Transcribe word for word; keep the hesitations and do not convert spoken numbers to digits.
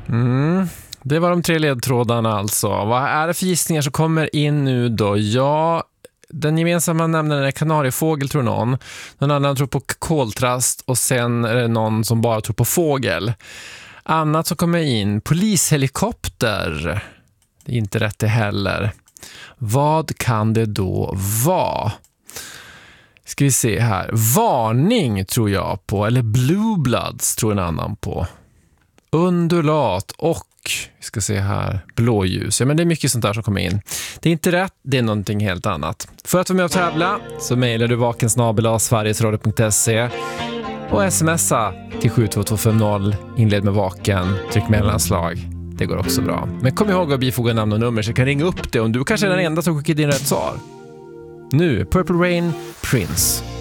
Mm, det var de tre ledtrådarna alltså. Vad är det för gissningar som kommer in nu då? Ja, den gemensamma nämnaren är kanariefågel, tror någon. Någon annan tror på koltrast och sen är det någon som bara tror på fågel. Annat som kommer in, polishelikopter. Det är inte rätt det heller. Vad kan det då vara? Ska vi se här. Varning tror jag på, eller Blue Bloods tror en annan på. Undulat och, vi ska se här, blåljus. Ja, men det är mycket sånt där som kommer in. Det är inte rätt, det är någonting helt annat. För att vara med och tävla så mejlar du vakensnabel-a sverigesradio punkt se och smsa till sju två två fem noll, inled med vaken, tryck mellanslag. Det går också bra. Men kom ihåg att bifoga namn och nummer så jag kan ringa upp det om du kanske är den enda som skickar din rätt svar. Nu, Purple Rain, Prince.